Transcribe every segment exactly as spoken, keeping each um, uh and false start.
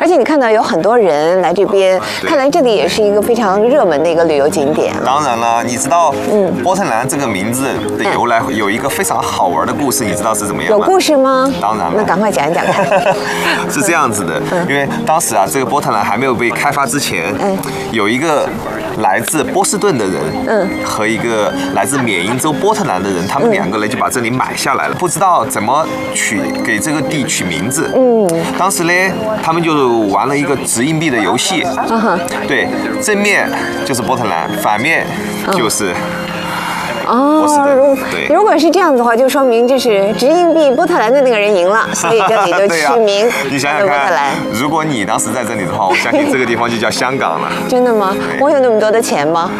且你看到有很多人来这边，看来这里也是一个非常热门的一个旅游景点。 当然了，你知道，嗯，波特兰这个名字的由来有一个非常好玩的故事，你知道是怎么样吗？ 有故事吗？ 当然了， 那赶快讲一讲看。 是这样子的，因为当时啊，这个波特兰还没有被开发之前，嗯，有一个来自波士顿的人，嗯，和一个来自缅因州波特兰的人，他们两个人就把这里买下来了，不知道怎么取给这个地取名字，嗯，当时呢，他们就玩了一个掷硬币的游戏，嗯、对，正面就是波特兰，反面就是。 哦，如如果是这样子的话，就说明就是掷硬币波特兰的那个人赢了，所以这里就取名你想想看，如果你当时在这里的话，我相信这个地方就叫香港了。 真的吗？我有那么多的钱吗？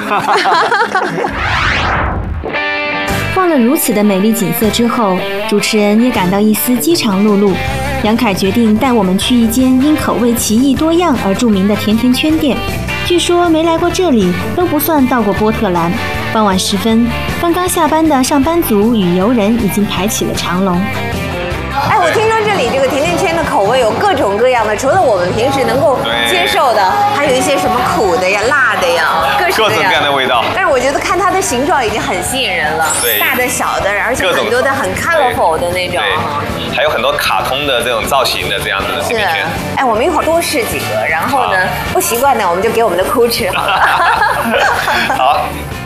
望了如此的美丽景色之后，主持人也感到一丝饥肠辘辘。杨凯决定带我们去一间因口味奇异多样而著名的甜甜圈店。据说没来过这里都不算到过波特兰。傍晚时分，刚刚下班的上班族与游人已经排起了长龙。 哎，我听说这里这个甜甜圈的口味有各种各样的，除了我们平时能够接受的，还有一些什么苦的呀、辣的呀，各式各样各种各样的味道。 但是我觉得看它的形状已经很吸引人了， 对， 大的、小的，而且很多的很 colorful 的那种， 对，还有很多卡通的这种造型的这样子的甜甜圈。 哎，我们一会儿多试几个，然后呢，不习惯呢，我们就给我们的哭吃好了。 好。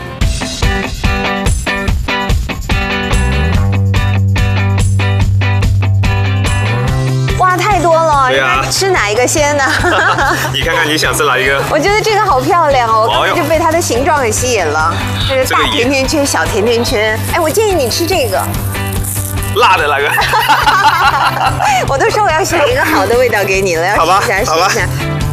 哇，太多了！ 对呀， 吃哪一个先呢？ 你看看你想吃哪一个？ 我觉得这个好漂亮哦，我刚才就被它的形状给吸引了。这是大甜甜圈、小甜甜圈。哎，我建议你吃这个。 辣的那个。 我都说我要选一个好的味道给你了，要试一下，试一下。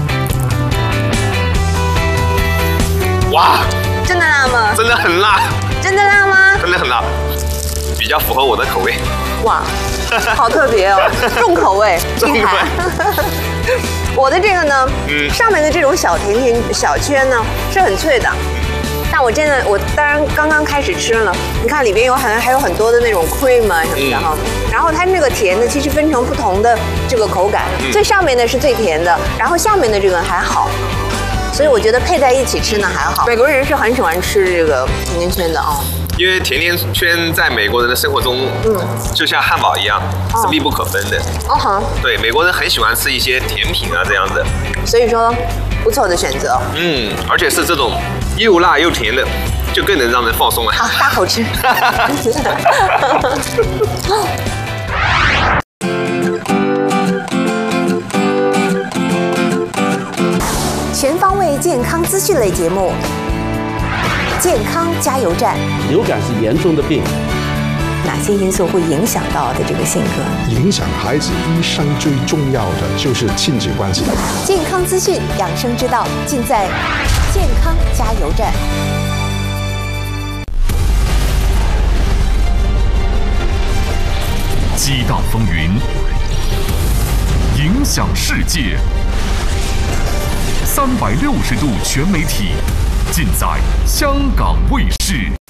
哇！ 真的辣吗？ 真的很辣。 真的辣吗？ 真的很辣，比较符合我的口味。 哇，好特别哦，重口味， 重口味。 我的这个呢，嗯，上面的这种小甜甜小圈呢是很脆的，但我真的我当然刚刚开始吃了，你看里边有很还有很多的那种 cream 啊什么的哈，嗯、然后它那个甜的其实分成不同的这个口感，嗯、最上面的是最甜的，然后下面的这个还好。所以我觉得配在一起吃呢还好。美国人是很喜欢吃这个甜甜圈的哦， 因为甜甜圈在美国人的生活中，嗯，就像汉堡一样，哦、是密不可分的。哦哈，对，美国人很喜欢吃一些甜品啊这样子。 所以说，不错的选择。 嗯，而且是这种又辣又甜的，就更能让人放松了。 好，大口吃。全方位健康资讯类节目，健康加油站。 流感是严重的病， 哪些因素会影响到的这个性格？ 影响孩子一生最重要的就是亲子关系。 健康资讯、养生之道，尽在健康加油站。 激荡风云，影响世界。三百六十度全媒体，尽在香港卫视。